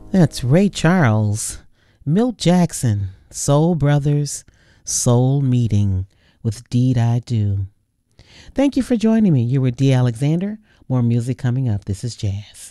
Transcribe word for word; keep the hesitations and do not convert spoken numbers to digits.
That's Ray Charles, Milt Jackson, Soul Brothers, Soul Meeting with Deed I Do. Thank you for joining me. You were D. Alexander. More music coming up. This is Jazz.